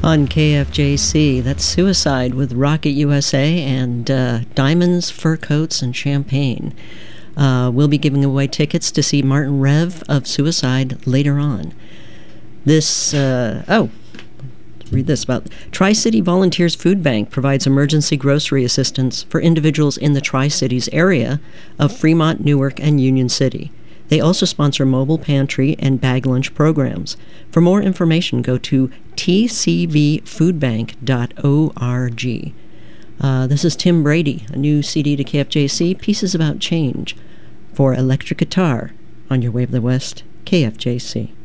On KFJC. That's Suicide with Rocket USA and Diamonds, Fur Coats, and Champagne. We'll be giving away tickets to see Martin Rev of Suicide later on. Read this about Tri-City Volunteers Food Bank provides emergency grocery assistance for individuals in the Tri-Cities area of Fremont, Newark, and Union City. They also sponsor mobile pantry and bag lunch programs. For more information, go to tcvfoodbank.org. This is Tim Brady, a new CD to KFJC, Pieces About Change, for electric guitar on your Wave of the West, KFJC.